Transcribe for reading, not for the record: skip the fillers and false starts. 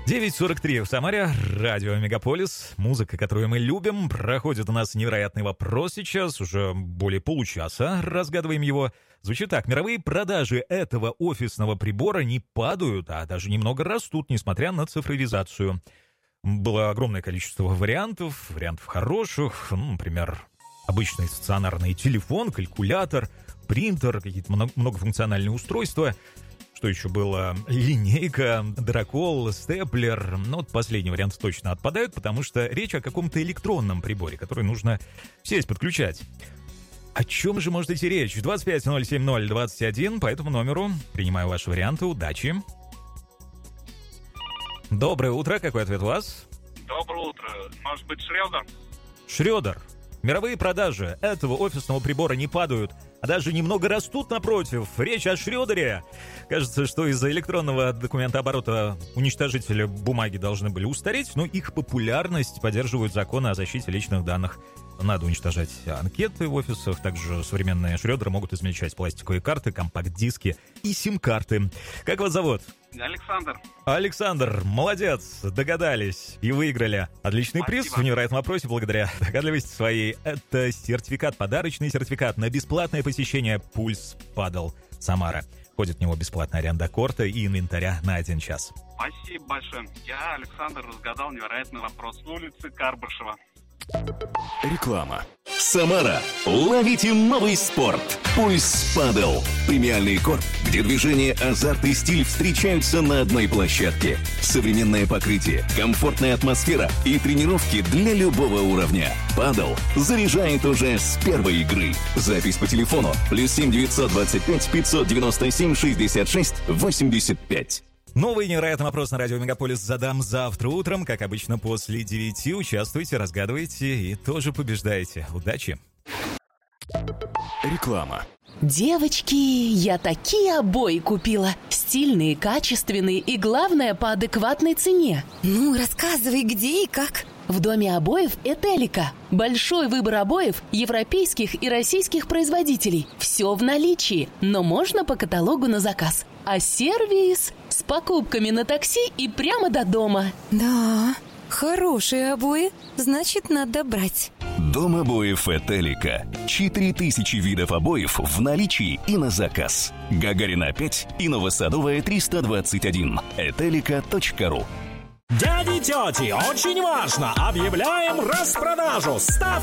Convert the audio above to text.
9:43 в Самаре, радио Мегаполис. Музыка, которую мы любим. Проходит у нас невероятный вопрос сейчас. Уже более получаса разгадываем его. Звучит так. Мировые продажи этого офисного прибора не падают, а даже немного растут, несмотря на цифровизацию. Было огромное количество вариантов хороших. Например, обычный стационарный телефон, калькулятор, принтер, какие-то многофункциональные устройства. Что еще было? Линейка, дракол, степлер. Но вот последний вариант точно отпадают, потому что речь о каком-то электронном приборе, который нужно сесть, подключать. О чем же может идти речь? 2507021, по этому номеру принимаю ваши варианты. Удачи. Доброе утро. Какой ответ у вас? Доброе утро. Может быть, Шредер? Шредер. Мировые продажи этого офисного прибора не падают, а даже немного растут напротив. Речь о Шредере. Кажется, что из-за электронного документооборота уничтожители бумаги должны были устареть, но их популярность поддерживают законы о защите личных данных. Надо уничтожать анкеты в офисах. Также современные Шредеры могут измельчать пластиковые карты, компакт-диски и сим-карты. Как вас зовут? Александр. Александр, молодец, догадались и выиграли. Отличный Спасибо. приз в невероятном вопросе благодаря догадливости своей. Это сертификат, подарочный сертификат на бесплатное посещение «Пульс Падл Самара». Входит в него бесплатная аренда корта и инвентаря на 1 час. Спасибо большое. Я, Александр, разгадал невероятный вопрос с улицы Карбышева. Реклама. Самара. Ловите новый спорт. Пульс Падл. Премиальный корт, где движение, азарт и стиль встречаются на одной площадке. Современное покрытие, комфортная атмосфера и тренировки для любого уровня. Падл заряжает уже с первой игры. Запись по телефону +7 925 597 66 85. Новый невероятный вопрос на радио Мегаполис задам завтра утром. Как обычно, после 9 участвуйте, разгадывайте и тоже побеждаете. Удачи! Реклама. Девочки, я такие обои купила. Стильные, качественные и, главное, по адекватной цене. Ну, рассказывай, где и как. В доме обоев «Этелика». Большой выбор обоев европейских и российских производителей. Все в наличии, но можно по каталогу на заказ. А сервис с покупками на такси и прямо до дома. Да, хорошие обои, значит, надо брать. Дом обоев «Этелика». 4000 видов обоев в наличии и на заказ. Гагарина 5 и Новосадовая 321. Этелика.ру. Дяди, тети, очень важно! Объявляем распродажу! Ставки